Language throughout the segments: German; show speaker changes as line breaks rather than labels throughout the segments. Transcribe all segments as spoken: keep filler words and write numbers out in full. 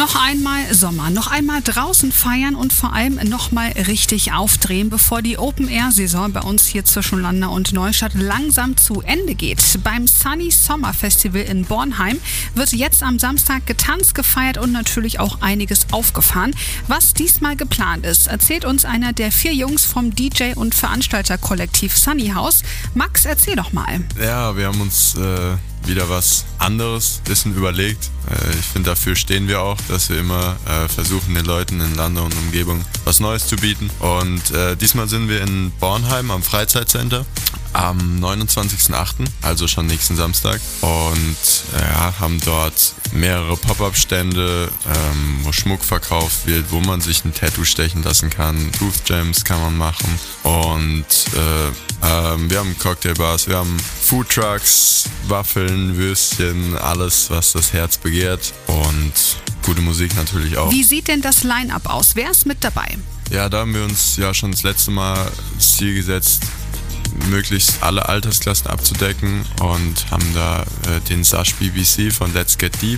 Noch einmal Sommer, noch einmal draußen feiern und vor allem noch mal richtig aufdrehen, bevor die Open-Air-Saison bei uns hier zwischen Landau und Neustadt langsam zu Ende geht. Beim Sunny Summer Festival in Bornheim wird jetzt am Samstag getanzt, gefeiert und natürlich auch einiges aufgefahren. Was diesmal geplant ist, erzählt uns einer der vier Jungs vom D J- und Veranstalterkollektiv Sunny House. Max, erzähl doch mal.
Ja, wir haben uns äh, wieder was anderes bisschen überlegt. Äh, ich finde, dafür stehen wir auch, dass wir immer äh, versuchen, den Leuten in Landau und Umgebung was Neues zu bieten. Und äh, diesmal sind wir in Bornheim am Freizeitcenter am neunundzwanzigsten achten, also schon nächsten Samstag. Und ja, haben dort mehrere Pop-Up-Stände, ähm, wo Schmuck verkauft wird, wo man sich ein Tattoo stechen lassen kann. Booth Jams kann man machen. Und äh, ähm, wir haben Cocktailbars, wir haben Foodtrucks, Waffeln, Würstchen, alles, was das Herz begehrt. Und gute Musik natürlich auch.
Wie sieht denn das Line-Up aus? Wer ist mit dabei?
Ja, da haben wir uns ja schon das letzte Mal das Ziel gesetzt, möglichst alle Altersklassen abzudecken und haben da äh, den Sash B B C von Let's Get Deep.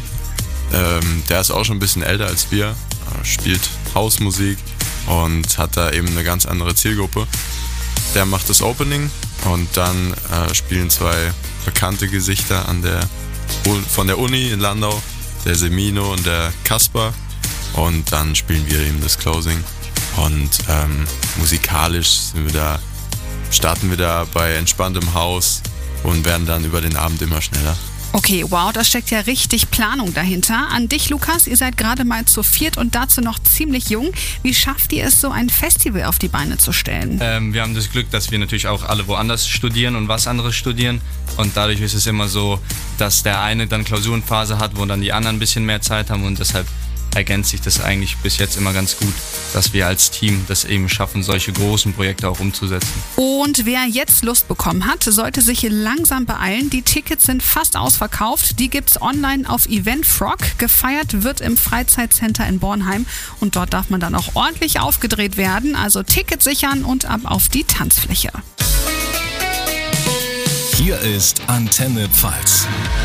Ähm, der ist auch schon ein bisschen älter als wir, spielt Hausmusik und hat da eben eine ganz andere Zielgruppe. Der macht das Opening und dann äh, spielen zwei bekannte Gesichter an der, von der Uni in Landau, der Semino und der Kasper, und dann spielen wir eben das Closing. Und ähm, musikalisch sind wir da starten wir da bei entspanntem Haus und werden dann über den Abend immer schneller.
Okay, wow, da steckt ja richtig Planung dahinter. An dich, Lukas, ihr seid gerade mal zu viert und dazu noch ziemlich jung. Wie schafft ihr es, so ein Festival auf die Beine zu stellen?
Ähm, wir haben das Glück, dass wir natürlich auch alle woanders studieren und was anderes studieren. Und dadurch ist es immer so, dass der eine dann Klausurenphase hat, wo dann die anderen ein bisschen mehr Zeit haben, und deshalb ergänzt sich das eigentlich bis jetzt immer ganz gut, dass wir als Team das eben schaffen, solche großen Projekte auch umzusetzen.
Und wer jetzt Lust bekommen hat, sollte sich langsam beeilen. Die Tickets sind fast ausverkauft. Die gibt's online auf Eventfrog. Gefeiert wird im Freizeitcenter in Bornheim und dort darf man dann auch ordentlich aufgedreht werden. Also Ticket sichern und ab auf die Tanzfläche.
Hier ist Antenne Pfalz.